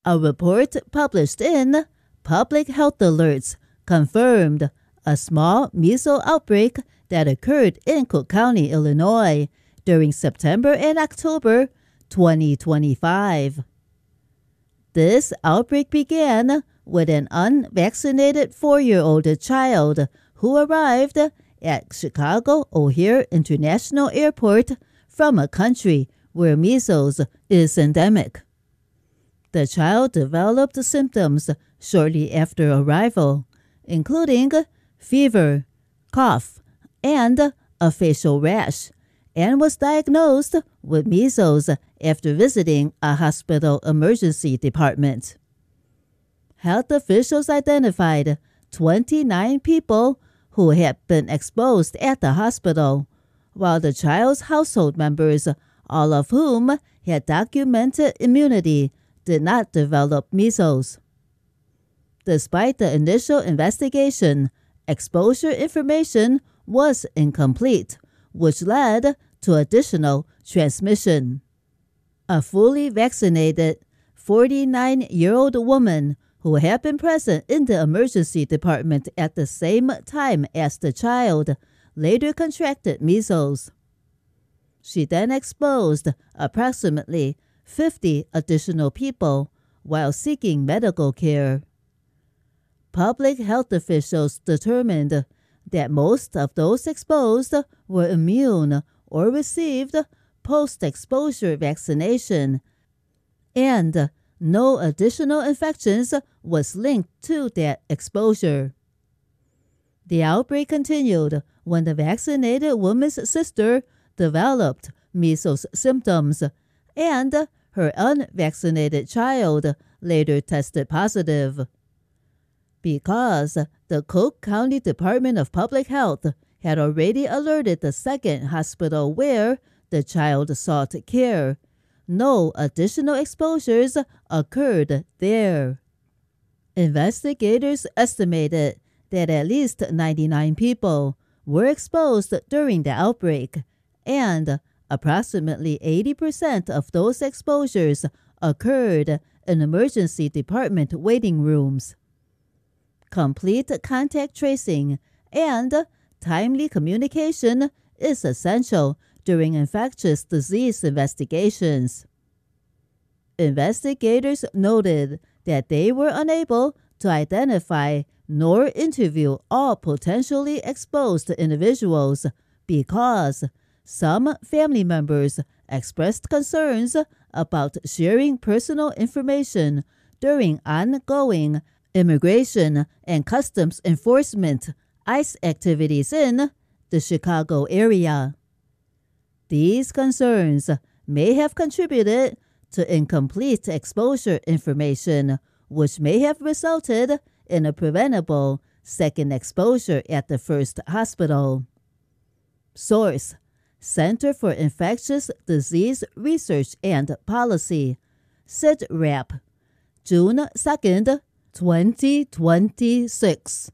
A report published in Public Health Alerts confirmed a small measles outbreak that occurred in Cook County, Illinois, during September and October 2025. This outbreak began with an unvaccinated 4-year-old child who arrived at Chicago O'Hare International Airport from a country where measles is endemic. The child developed symptoms shortly after arrival, including fever, cough, and a facial rash, and was diagnosed with measles after visiting a hospital emergency department. Health officials identified 29 people who had been exposed at the hospital, while the child's household members, all of whom had documented immunity, did not develop measles. Despite the initial investigation, exposure information was incomplete, which led to additional transmission. A fully vaccinated 49-year-old woman who had been present in the emergency department at the same time as the child later contracted measles. She then exposed approximately 50 additional people while seeking medical care. Public health officials determined that most of those exposed were immune or received post-exposure vaccination, and no additional infections was linked to that exposure. The outbreak continued when the vaccinated woman's sister developed measles symptoms, and her unvaccinated child later tested positive. Because the Cook County Department of Public Health had already alerted the second hospital where the child sought care, no additional exposures occurred there. Investigators estimated that at least 99 people were exposed during the outbreak, and approximately 80% of those exposures occurred in emergency department waiting rooms. Complete contact tracing and timely communication is essential during infectious disease investigations. Investigators noted that they were unable to identify nor interview all potentially exposed individuals because some family members expressed concerns about sharing personal information during ongoing immigration and customs enforcement ICE activities in the Chicago area. These concerns may have contributed to incomplete exposure information, which may have resulted in a preventable second exposure at the first hospital. Source: Center for Infectious Disease Research and Policy, CIDRAP, June 2nd, 2026.